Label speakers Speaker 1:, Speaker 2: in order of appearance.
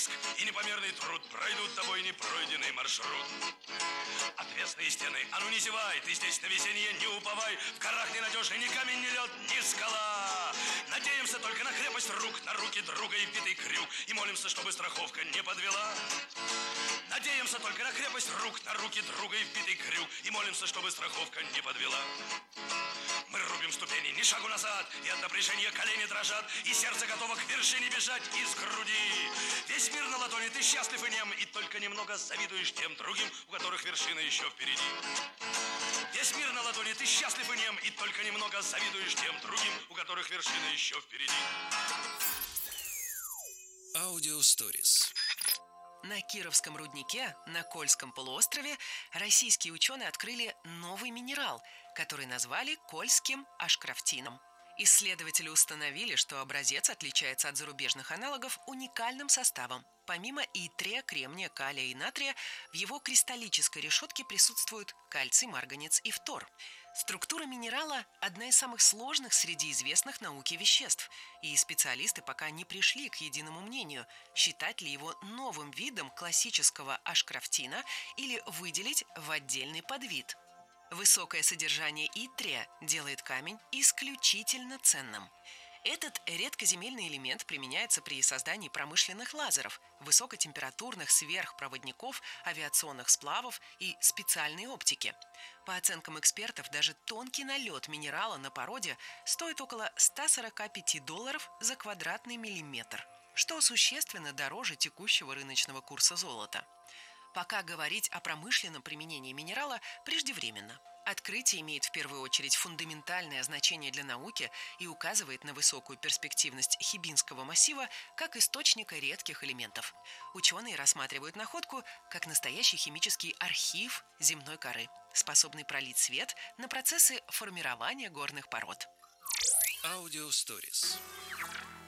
Speaker 1: риск и непомерный труд пройдут тобой непройденный маршрут. Отвесные стены, а ну не зевай, ты здесь на весеннее не уповай. В горах ни надежный ни камень, ни лед, ни скала. Надеемся только на крепость рук, на руки друга и вбитый крюк, и молимся, чтобы страховка не подвела. Надеемся только на крепость рук, на руки друга и вбитый крюк, и молимся, чтобы страховка не подвела. Мы рубим ступени, ни шагу назад, и от напряжения колени дрожат, и сердце готово к вершине бежать из груди. Весь мир на ладони, ты счастлив и нем, и только немного завидуешь тем другим, у которых вершина еще впереди. Весь мир на ладони, ты счастлив и нем, и только немного завидуешь тем другим, у которых вершина еще впереди.
Speaker 2: Аудиосторис.
Speaker 3: На Кировском руднике на Кольском полуострове российские ученые открыли новый минерал, который назвали кольским ашкрафтином. Исследователи установили, что образец отличается от зарубежных аналогов уникальным составом. Помимо итрия, кремния, калия и натрия, в его кристаллической решетке присутствуют кальций, марганец и фтор. Структура минерала – одна из самых сложных среди известных науке веществ, и специалисты пока не пришли к единому мнению, считать ли его новым видом классического ашкрафтина или выделить в отдельный подвид. Высокое содержание итрия делает камень исключительно ценным. Этот редкоземельный элемент применяется при создании промышленных лазеров, высокотемпературных сверхпроводников, авиационных сплавов и специальной оптики. По оценкам экспертов, даже тонкий налет минерала на породе стоит около $145 за квадратный миллиметр, что существенно дороже текущего рыночного курса золота. Пока говорить о промышленном применении минерала преждевременно. Открытие имеет в первую очередь фундаментальное значение для науки и указывает на высокую перспективность Хибинского массива как источника редких элементов. Ученые рассматривают находку как настоящий химический архив земной коры, способный пролить свет на процессы формирования горных пород.
Speaker 2: Аудиосторис.